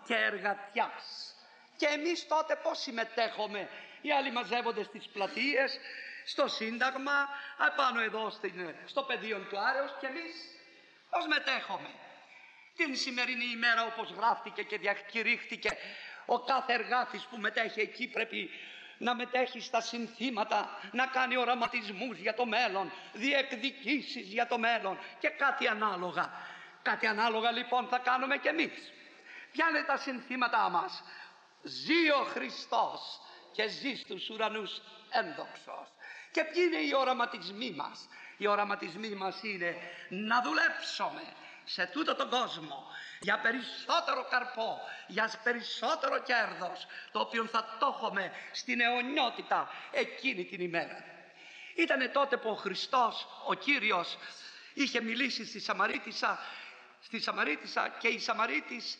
και εργατιάς. Και εμείς τότε πώς συμμετέχουμε? Οι άλλοι μαζεύονται στις πλατείες, στο Σύνταγμα, απάνω εδώ στο πεδίο του Άρεως, και εμείς πώς μετέχουμε? Την σημερινή ημέρα, όπως γράφτηκε και διακηρύχθηκε, ο κάθε εργάτης που μετέχει εκεί πρέπει να μετέχει στα συνθήματα, να κάνει οραματισμούς για το μέλλον, διεκδικήσεις για το μέλλον και κάτι ανάλογα. Κάτι ανάλογα λοιπόν θα κάνουμε κι εμείς. Ποια είναι τα συνθήματά μας? Ζει ο Χριστός και ζει στους ουρανούς ένδοξος. Και ποιοι είναι οι οραματισμοί μας? Οι οραματισμοί μας είναι να δουλέψουμε σε τούτο τον κόσμο για περισσότερο καρπό, για περισσότερο κέρδος, το οποίο θα το έχουμε στην αιωνιότητα εκείνη την ημέρα. Ήτανε τότε που ο Χριστός, ο Κύριος, είχε μιλήσει στη Σαμαρίτισσα και η Σαμαρίτης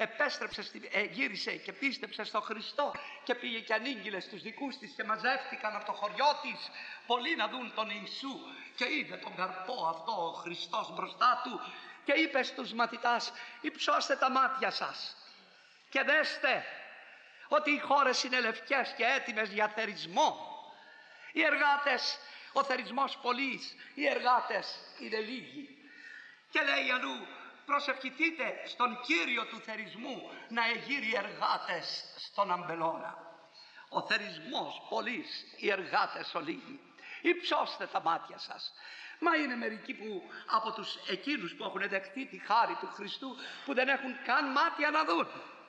γύρισε και πίστεψε στο Χριστό και πήγε και ανήγγειλε στους δικούς της και μαζεύτηκαν από το χωριό της πολλοί να δουν τον Ιησού, και είδε τον καρπό αυτό ο Χριστός μπροστά του και είπε στους μαθητάς: υψώστε τα μάτια σας και δέστε ότι οι χώρες είναι λευκές και έτοιμες για θερισμό. Οι εργάτες, ο θερισμός πολλής, οι εργάτες είναι λίγοι. Και λέει αλλού: προσευχηθείτε στον Κύριο του θερισμού να εγείρει εργάτες στον αμπελώνα. Ο θερισμός πολλής, οι εργάτες ολίγοι. Υψώστε τα μάτια σας. Μα είναι μερικοί που από τους εκείνους που έχουν δεχτεί τη χάρη του Χριστού που δεν έχουν καν μάτια να δουν.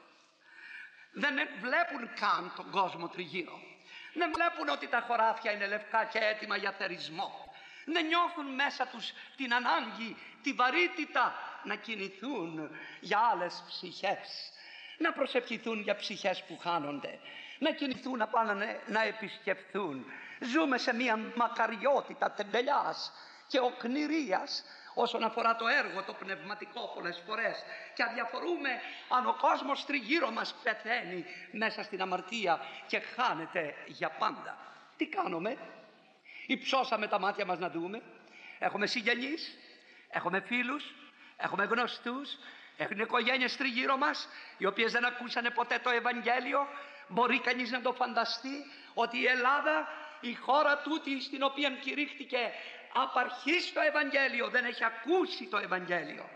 Δεν βλέπουν καν τον κόσμο τριγύρω. Δεν βλέπουν ότι τα χωράφια είναι λευκά και έτοιμα για θερισμό. Δεν νιώθουν μέσα τους την ανάγκη, τη βαρύτητα να κινηθούν για άλλες ψυχές, να προσευχηθούν για ψυχές που χάνονται, να κινηθούν να πάνε να επισκεφθούν. Ζούμε σε μια μακαριότητα τεμπελιάς και οκνηρίας όσον αφορά το έργο το πνευματικό πολλές φορές, και αδιαφορούμε αν ο κόσμος τριγύρω μας πεθαίνει μέσα στην αμαρτία και χάνεται για πάντα. Τι κάνουμε? Υψώσαμε τα μάτια μας να δούμε? Έχουμε συγγενείς, έχουμε φίλους, έχουμε γνωστούς, έχουν οικογένειες τριγύρω μας οι οποίες δεν ακούσανε ποτέ το Ευαγγέλιο. Μπορεί κανείς να το φανταστεί ότι η Ελλάδα, η χώρα τούτη στην οποία κηρύχθηκε απ' αρχής το Ευαγγέλιο, δεν έχει ακούσει το Ευαγγέλιο?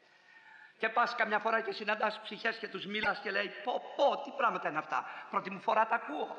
Και πας καμιά φορά και συναντάς ψυχές και τους μιλάς και λέει: πω, τι πράγματα είναι αυτά? Πρώτη μου φορά τα ακούω.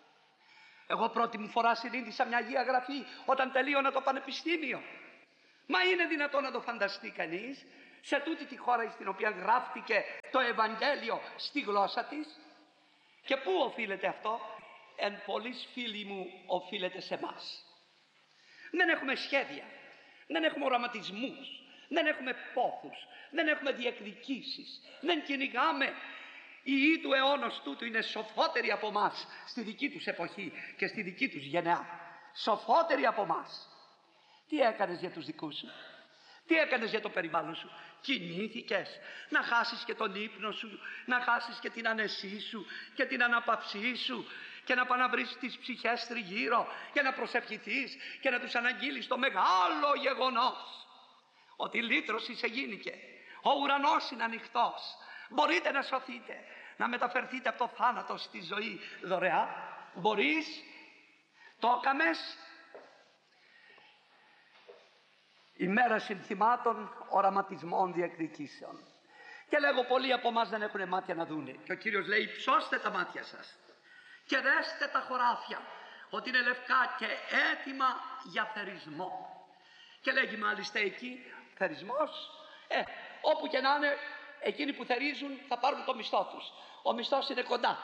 Εγώ πρώτη μου φορά συνείδησα μια Αγία Γραφή όταν τελείωνα το πανεπιστήμιο. Μα είναι δυνατόν να το φανταστεί κανείς σε τούτη τη χώρα στην οποία γράφτηκε το Ευαγγέλιο στη γλώσσα της? Και πού οφείλεται αυτό? Εν πολλοίς, φίλοι μου, οφείλεται σε εμάς. Δεν έχουμε σχέδια, δεν έχουμε οραματισμούς, δεν έχουμε πόθους, δεν έχουμε διεκδικήσεις, δεν κυνηγάμε. Οι ιοί του αιώνος τούτου είναι σοφότεροι από μας στη δική τους εποχή και στη δική τους γενεά. Σοφότεροι από μας. Τι έκανες για τους δικούς σου? Τι έκανες για το περιβάλλον σου? Κινήθηκες να χάσεις και τον ύπνο σου, να χάσεις και την άνεσή σου και την αναπαυσή σου, και να πας να βρεις τις ψυχές τριγύρω και να προσευχηθείς και να τους αναγγείλεις το μεγάλο γεγονός ότι η λύτρωση σε γίνηκε, ο ουρανός είναι ανοιχτός, μπορείτε να σωθείτε, να μεταφερθείτε από το θάνατο στη ζωή δωρεά? Μπορείς? Το έκαμες? Ημέρα συνθημάτων, οραματισμών, διεκδικήσεων. Και λέγω, πολλοί από εμάς δεν έχουν μάτια να δούνε. Και ο Κύριος λέει: ψώστε τα μάτια σας και δέστε τα χωράφια ότι είναι λευκά και έτοιμα για θερισμό. Και λέγει μάλιστα εκεί, θερισμός, όπου και να είναι, εκείνοι που θερίζουν θα πάρουν το μισθό τους. Ο μισθός είναι κοντά.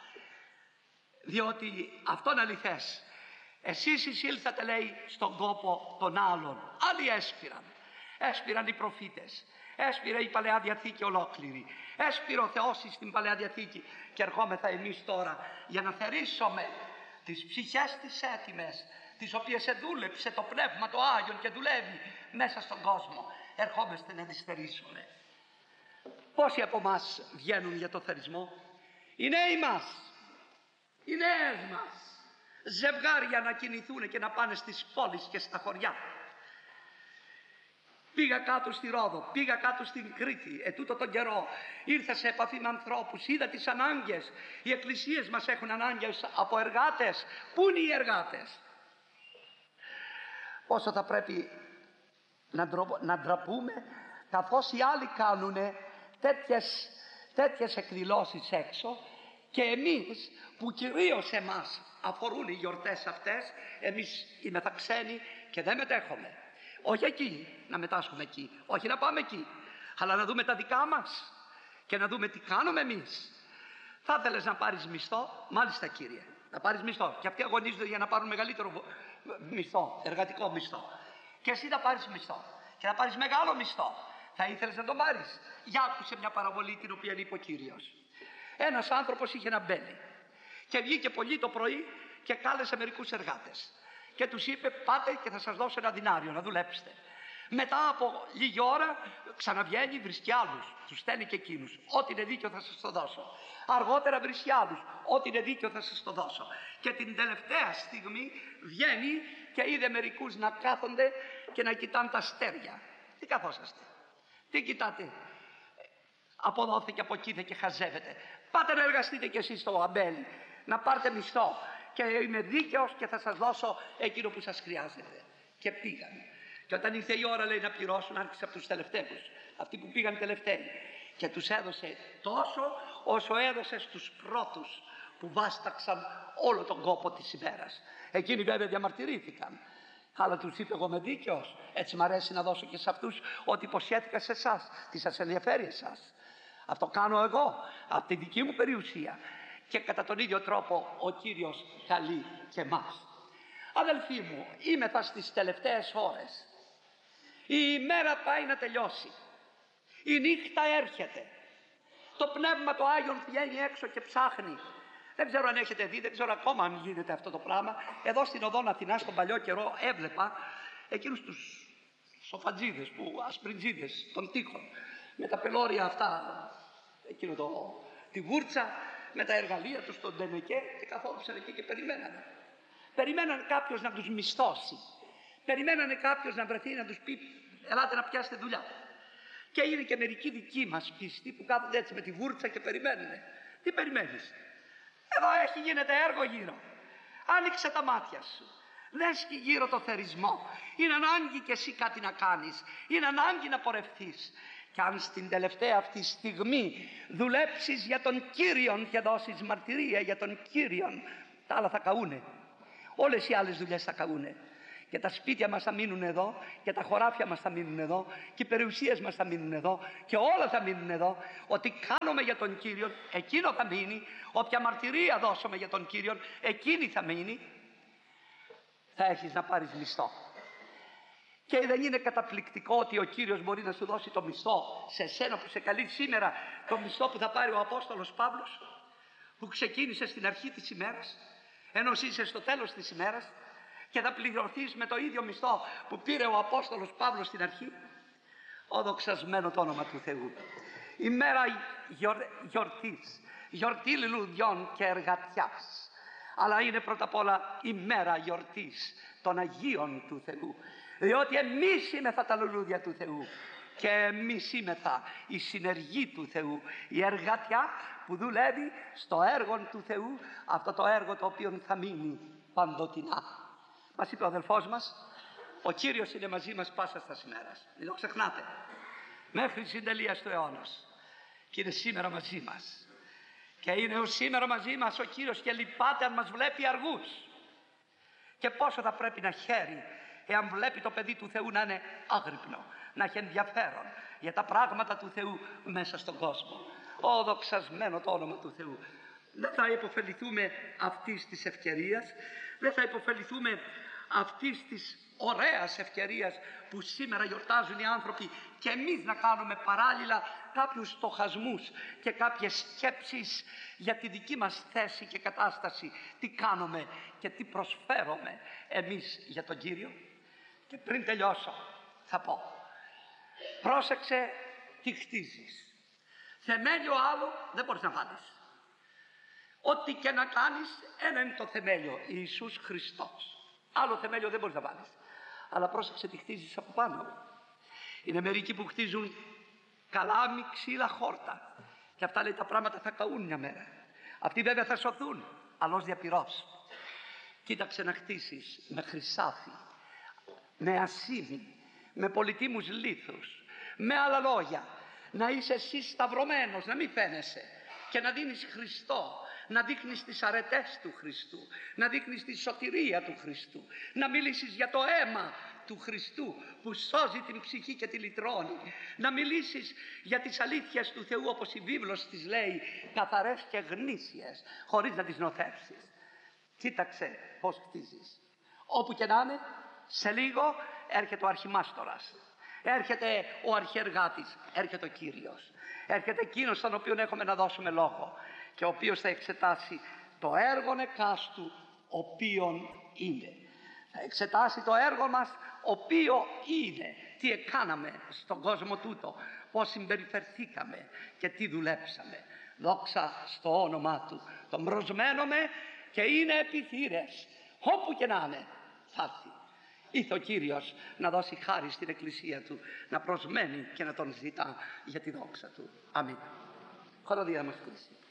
Διότι αυτό είναι αληθές. Εσείς εισήλθατε, λέει, στον κόπο των άλλων. Άλλοι έσπηραν. Έσπηραν οι προφήτες. Έσπηρε η Παλαιά Διαθήκη ολόκληρη. Έσπηρε ο Θεός στην Παλαιά Διαθήκη. Και ερχόμεθα εμείς τώρα για να θερήσουμε τις ψυχές τις έτοιμες, τις οποίες εδούλεψε το Πνεύμα το Άγιον και δουλεύει μέσα στον κόσμο. Ερχόμαστε να τις θερήσουμε. Πόσοι από εμάς βγαίνουν για το θερισμό? Οι νέοι μας, οι νέες μας. Ζευγάρια να κινηθούν και να πάνε στις πόλεις και στα χωριά. Πήγα κάτω στη Ρόδο, πήγα κάτω στην Κρήτη, ετούτο τον καιρό. Ήρθα σε επαφή με ανθρώπους, είδα τις ανάγκες. Οι εκκλησίες μας έχουν ανάγκες από εργάτες. Πού είναι οι εργάτες? Πόσο θα πρέπει να ντραπούμε, καθώς οι άλλοι κάνουν τέτοιες εκδηλώσεις έξω, και εμείς που κυρίως εμάς αφορούν οι γιορτές αυτές, εμείς είμαστε ξένοι και δεν μετέχουμε. Όχι εκεί, να μετάσχουμε εκεί, όχι να πάμε εκεί, αλλά να δούμε τα δικά μας και να δούμε τι κάνουμε εμείς. Θα ήθελες να πάρεις μισθό? Μάλιστα, κύριε, να πάρεις μισθό. Και αυτοί αγωνίζονται για να πάρουν μεγαλύτερο μισθό, εργατικό μισθό. Και εσύ να πάρεις μισθό και να πάρεις μεγάλο μισθό. Θα ήθελες να τον πάρεις? Για άκουσε μια παραβολή την οποία είπε ο Κύριος. Ένας άνθρωπος είχε ένα μπέλι και βγήκε πολύ το πρωί και κάλεσε μερικούς εργάτες και τους είπε: πάτε και θα σας δώσω ένα δινάριο να δουλέψετε. Μετά από λίγη ώρα ξαναβγαίνει, βρίσκει άλλους, τους στέλνει και εκείνους. Ό,τι είναι δίκαιο θα σας το δώσω. Αργότερα βρίσκει άλλους, ό,τι είναι δίκαιο θα σας το δώσω. Και την τελευταία στιγμή βγαίνει και είδε μερικούς να κάθονται και να κοιτάνε τα αστέρια. Τι καθόσαστε? Τι κοιτάτε? Από εδώ και από εκεί και χαζεύετε. Πάτε να εργαστείτε κι εσείς στο αμπέλι, να πάρετε μισθό και είμαι δίκαιος και θα σας δώσω εκείνο που σας χρειάζεται. Και πήγαν. Και όταν ήρθε η ώρα, λέει, να πληρώσουν, άρχισε από τους τελευταίους, αυτοί που πήγαν τελευταίοι, και τους έδωσε τόσο όσο έδωσε στους πρώτους που βάσταξαν όλο τον κόπο της ημέρας. Εκείνοι βέβαια διαμαρτυρήθηκαν, αλλά τους είπε: εγώ είμαι δίκαιος, έτσι μ' αρέσει να δώσω και σε αυτούς ό,τι υποσχέθηκα σε εσάς. Τι σας ενδιαφέρει εσάς? Αυτό κάνω εγώ, από τη δική μου περιουσία. Και κατά τον ίδιο τρόπο ο Κύριος καλεί και εμάς. Αδελφοί μου, είμεθα στις τελευταίες ώρες. Η ημέρα πάει να τελειώσει. Η νύχτα έρχεται. Το Πνεύμα το Άγιον βγαίνει έξω και ψάχνει. Δεν ξέρω αν έχετε δει, δεν ξέρω ακόμα αν γίνεται αυτό το πράγμα. Εδώ στην οδόν Αθηνάς τον παλιό καιρό έβλεπα εκείνους τους σοφατζίδες, ασπριτζίδες των τείχων, με τα πελώρια αυτά, εκείνο τη βούρτσα, με τα εργαλεία τους, τον τενεκέ, και καθόντουσαν εκεί και περιμένανε. Περιμένανε κάποιος να τους μισθώσει. Περιμένανε κάποιος να βρεθεί να τους πει: ελάτε να πιάσετε δουλειά. Και είναι και μερικοί δικοί μας πιστοί που κάθονται έτσι με τη βούρτσα και περιμένουν. Τι περιμένεις? Εδώ γίνεται έργο γύρω. Άνοιξε τα μάτια σου. Δες και γύρω το θερισμό. Είναι ανάγκη κι εσύ κάτι να κάνεις. Είναι ανάγκη να πορευθείς. Και αν στην τελευταία αυτή στιγμή δουλέψεις για τον Κύριον και δώσεις μαρτυρία για τον Κύριον, τα άλλα θα καούνε. Όλες οι άλλες δουλειές θα καούνε. Και τα σπίτια μας θα μείνουν εδώ, και τα χωράφια μας θα μείνουν εδώ, και οι περιουσίες μας θα μείνουν εδώ, και όλα θα μείνουν εδώ. Ό,τι κάνουμε για τον Κύριον, εκείνο θα μείνει. Όποια μαρτυρία δώσουμε για τον Κύριον, εκείνη θα μείνει. Θα έχεις να πάρεις μισθό. Και δεν είναι καταπληκτικό ότι ο Κύριος μπορεί να σου δώσει το μισθό σε σένα που σε καλεί σήμερα, το μισθό που θα πάρει ο Απόστολος Παύλος, που ξεκίνησε στην αρχή της ημέρας, ενώ είσαι στο τέλος της ημέρας, και θα πληρωθείς με το ίδιο μισθό που πήρε ο Απόστολος Παύλος στην αρχή. Ω δοξασμένο το όνομα του Θεού. Ημέρα γιορτής, γιορτή λουλουδιών και εργατιάς, αλλά είναι πρώτα απ' όλα ημέρα γιορτής των Αγίων του Θεού, διότι εμείς είμεθα τα λουλούδια του Θεού και εμείς είμεθα η συνεργή του Θεού, η εργατιά που δουλεύει στο έργο του Θεού, αυτό το έργο το οποίο θα μείνει παντοτινά. Μας είπε ο αδελφός μας: ο Κύριος είναι μαζί μας πάσα στα ημέρας. Μην το ξεχνάτε. Μέχρι συντελείας του αιώνος. Και είναι σήμερα μαζί μας. Και είναι ο σήμερα μαζί μας ο Κύριος και λυπάται αν μας βλέπει αργούς. Και πόσο θα πρέπει να χαίρει εάν βλέπει το παιδί του Θεού να είναι άγρυπνο, να έχει ενδιαφέρον για τα πράγματα του Θεού μέσα στον κόσμο. Ω δοξασμένο το όνομα του Θεού. Δεν θα υποφεληθούμε αυτής της ευκαιρίας, δεν θα υποφεληθούμε αυτής της ωραίας ευκαιρίας που σήμερα γιορτάζουν οι άνθρωποι, και εμείς να κάνουμε παράλληλα κάποιους στοχασμούς και κάποιες σκέψεις για τη δική μας θέση και κατάσταση. Τι κάνουμε και τι προσφέρουμε εμείς για τον Κύριο. Και πριν τελειώσω θα πω: πρόσεξε τι χτίζεις. Θεμέλιο άλλο δεν μπορείς να βάλεις. Ό,τι και να κάνεις, ένα είναι το θεμέλιο, Ιησούς Χριστός. Άλλο θεμέλιο δεν μπορείς να βάλεις. Αλλά πρόσεξε τι χτίζεις από πάνω. Είναι μερικοί που χτίζουν καλάμι, ξύλα, χόρτα. Και αυτά, λέει, τα πράγματα θα καούν μια μέρα. Αυτοί βέβαια θα σωθούν, αλλά ως διαπυρός. Κοίταξε να χτίσεις με χρυσάφι, με ασήμι, με πολυτίμους λίθους, με άλλα λόγια. Να είσαι εσύ σταυρωμένος, να μην φαίνεσαι, και να δίνεις Χριστό, να δείχνεις τις αρετές του Χριστού, να δείχνεις τη σωτηρία του Χριστού, να μιλήσεις για το αίμα του Χριστού που σώζει την ψυχή και τη λυτρώνει, να μιλήσεις για τις αλήθειες του Θεού, όπως η βίβλος τις λέει, καθαρές και γνήσιες, χωρίς να τις νοθεύσεις. Κοίταξε πώς χτίζεις. Όπου και να είναι, σε λίγο έρχεται ο αρχιμάστορας, έρχεται ο αρχιεργάτης, έρχεται ο Κύριος, έρχεται εκείνος στον οποίο έχουμε να δώσουμε λόγο και ο οποίος θα εξετάσει το έργο εκάστου οποίον είναι. Θα εξετάσει το έργο μας οποίο είναι, τι έκαναμε στον κόσμο τούτο, πώς συμπεριφερθήκαμε και τι δουλέψαμε. Δόξα στο όνομά του. Τον προσμένουμε και είναι επιθύρες. Όπου και να είναι θα έρθει. Ήρθε ο Κύριος να δώσει χάρη στην Εκκλησία του, να προσμένει και να τον ζητά για τη δόξα του. Αμήν. Χοροδία μας κλείσει.